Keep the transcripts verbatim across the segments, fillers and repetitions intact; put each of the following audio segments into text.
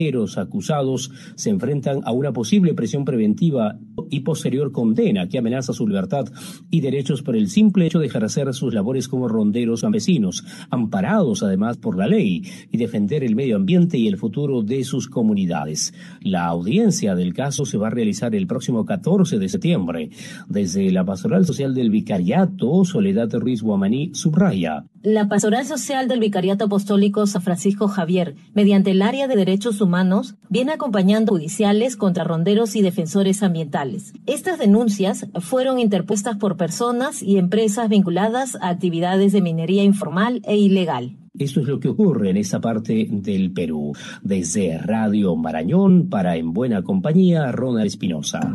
Los acusados se enfrentan a una posible prisión preventiva y posterior condena que amenaza su libertad y derechos por el simple hecho de ejercer sus labores como ronderos campesinos, amparados además por la ley, y defender el medio ambiente y el futuro de sus comunidades. La audiencia del caso se va a realizar el próximo catorce de septiembre. Desde la Pastoral Social del Vicariato, Soledad Ruiz Guamaní subraya. La Pastoral Social del Vicariato Apostólico San Francisco Javier, mediante el área de derechos humanos, viene acompañando judiciales contra ronderos y defensores ambientales. Estas denuncias fueron interpuestas por personas y empresas vinculadas a actividades de minería informal e ilegal. Esto es lo que ocurre en esa parte del Perú. Desde Radio Marañón, para En Buena Compañía, Ronald Espinosa.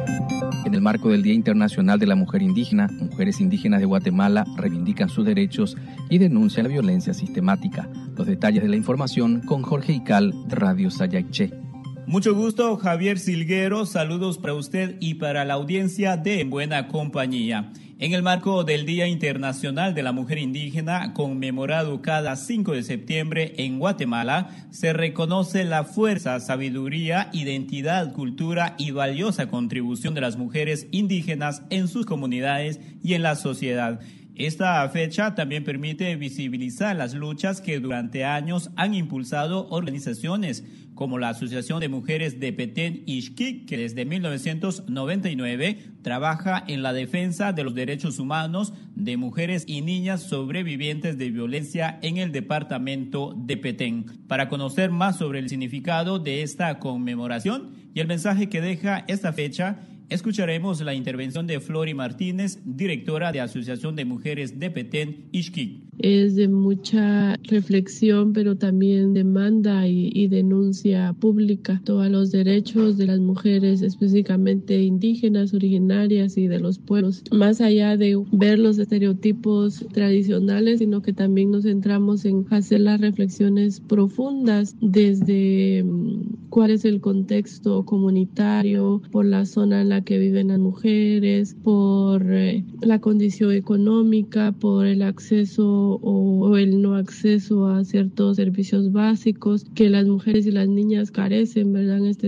En el marco del Día Internacional de la Mujer Indígena, mujeres indígenas de Guatemala reivindican sus derechos y denuncian la violencia sistemática. Los detalles de la información con Jorge Ical, de Radio Sayaiche. Mucho gusto, Javier Silguero. Saludos para usted y para la audiencia de En Buena Compañía. En el marco del Día Internacional de la Mujer Indígena, conmemorado cada cinco de septiembre en Guatemala, se reconoce la fuerza, sabiduría, identidad, cultura y valiosa contribución de las mujeres indígenas en sus comunidades y en la sociedad. Esta fecha también permite visibilizar las luchas que durante años han impulsado organizaciones como la Asociación de Mujeres de Petén Ixquic, que desde mil novecientos noventa y nueve trabaja en la defensa de los derechos humanos de mujeres y niñas sobrevivientes de violencia en el departamento de Petén. Para conocer más sobre el significado de esta conmemoración y el mensaje que deja esta fecha, escucharemos la intervención de Flori Martínez, directora de Asociación de Mujeres de Petén Ixquic. Es de mucha reflexión, pero también demanda y, y denuncia pública. Todos los derechos de las mujeres, específicamente indígenas, originarias y de los pueblos. Más allá de ver los estereotipos tradicionales, sino que también nos centramos en hacer las reflexiones profundas desde cuál es el contexto comunitario, por la zona en la que viven las mujeres, por eh, la condición económica, por el acceso o el no acceso a ciertos servicios básicos que las mujeres y las niñas carecen, ¿verdad? En este